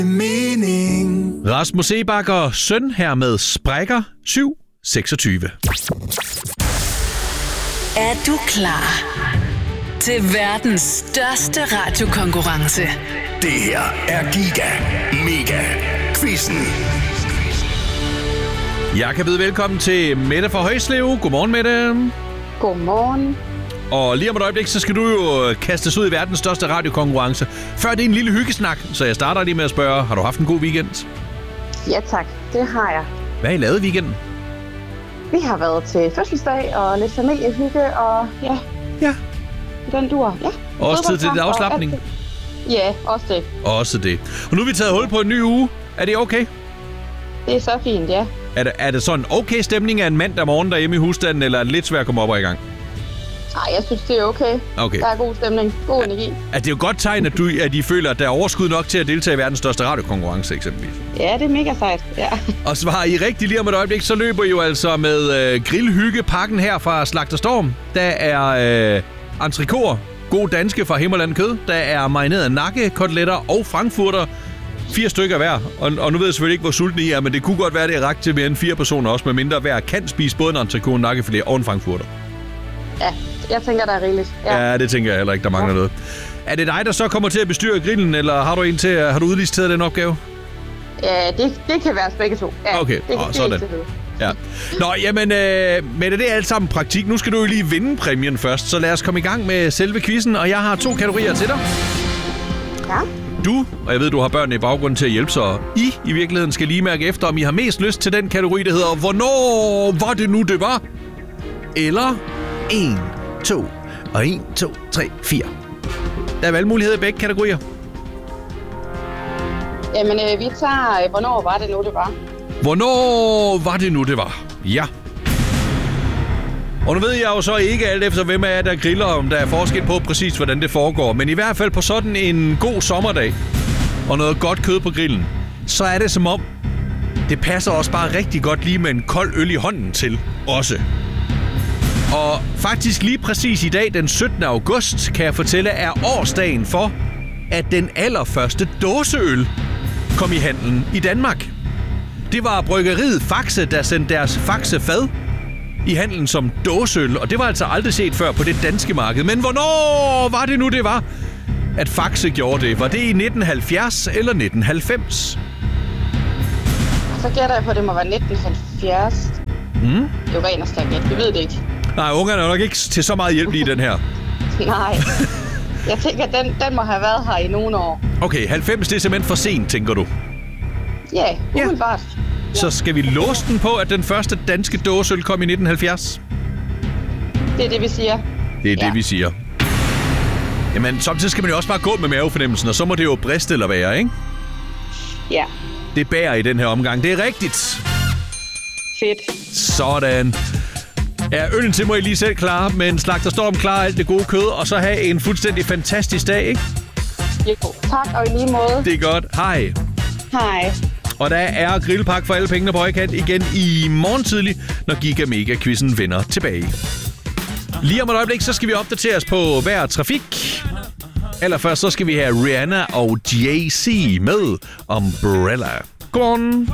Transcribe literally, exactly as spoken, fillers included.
Mening. Rasmus Sebakker, søn her med sprækker syv seksogtyve. Er du klar til verdens største radiokonkurrence? Det her er Giga Mega Quizzen. Jeg kan byde velkommen til Mette fra Højslev. Godmorgen, Mette. Godmorgen. Og lige om et øjeblik, så skal du jo kastes ud i verdens største radiokonkurrence. Før det er en lille hyggesnak, så jeg starter lige med at spørge, har du haft en god weekend? Ja tak, det har jeg. Hvad har I lavet i weekenden? Vi har været til fødselsdag og lidt familiehygge, og ja, Ja. den dur. Ja. Også tid til lidt afslapning? Ja, også det. Også det. Og nu er vi taget hul på en ny uge. Er det okay? Det er så fint, ja. Er det, er det sådan okay stemning af en mandag morgen derhjemme i husstanden, eller er det lidt svært at komme op og i gang? Nej, jeg synes, det er okay. Okay. Der er god stemning, god energi. Er det jo godt tegn, at, du, at I føler, at der er overskud nok til at deltage i verdens største radiokonkurrence, eksempelvis? Ja, det er mega sejt, ja. Og svarer I rigtigt lige om et øjeblik, så løber I jo altså med øh, grillhyggepakken her fra Slagter Storm. Der er øh, entrecôter, god danske fra Himmerland Kød. Der er marineret nakkekoteletter og frankfurter. Fire stykker hver. Og, og nu ved jeg selvfølgelig ikke, hvor sultne I er, men det kunne godt være, det er ret til mere end fire personer også, med mindre hver kan spise både en entrecôte, en nakkefilet og en frankfurter. Ja, jeg tænker, der er rigeligt. Ja. Ja, det tænker jeg heller ikke, der mangler ja. noget. Er det dig, der så kommer til at bestyre grillen, eller har du en til, har du udliciteret den opgave? Ja, det, det kan være begge to. Ja, Okay, det, Åh, det sådan. Ja. Nå, jamen, øh, Mette, det er alt sammen praktik. Nu skal du jo lige vinde præmien først, så lad os komme i gang med selve quizzen, og jeg har to kategorier til dig. Ja. Du, og jeg ved, du har børnene i baggrunden til at hjælpe, så I i virkeligheden skal lige mærke efter, om I har mest lyst til den kategori, der hedder, hvornår var det nu, det var? Eller en, to og en, to, tre, fire. Der er valgmuligheder i begge kategorier. Jamen, øh, vi tager, øh, hvornår var det nu, det var? Hvornår var det nu, det var? Ja. Og nu ved jeg jo så ikke alt efter, hvem er der griller, om der er forskel på præcis, hvordan det foregår. Men i hvert fald på sådan en god sommerdag, og noget godt kød på grillen, så er det som om, det passer også bare rigtig godt lige med en kold øl i hånden til også. Og faktisk lige præcis i dag, den syttende august, kan jeg fortælle, er årsdagen for, at den allerførste dåseøl kom i handlen i Danmark. Det var bryggeriet Faxe, der sendte deres Faxe-fad i handlen som dåseøl, og det var altså aldrig set før på det danske marked. Men hvornår var det nu, det var, at Faxe gjorde det? Var det i nitten halvfjerds eller nitten halvfems? Så gætter jeg på, at det må være nitten halvfjerds. Mm? Det er jo ren og stærk gæt, vi ved det ikke. Nej, ungerne er nok ikke til så meget hjælp i den her. Nej. Jeg tænker, at den, den må have været her i nogle år. Okay, halvfems, det er simpelthen for sent, tænker du? Ja, umiddelbart. Ja. Så skal vi låse den på, at den første danske dåseøl kom i nitten halvfjerds? Det er det, vi siger. Det er ja. det, vi siger. Jamen, samtidig skal man jo også bare gå med mavefornemmelsen, og så må det jo briste eller være, ikke? Ja. Det bærer i den her omgang. Det er rigtigt. Fedt. Sådan. Er øllen til, må I lige selv klare, men Slagter Storm klarer alt det gode kød, og så have en fuldstændig fantastisk dag, ikke? Jo, tak, og i lige måde. Det er godt. Hej. Hej. Og der er grillpakke for alle pengene på højkant igen i morgen tidlig, når Giga Mega Quizzen vender tilbage. Lige om et øjeblik, så skal vi opdateres på hver trafik. Allerførst så skal vi have Rihanna og Jay-Z med Umbrella. Godmorgen.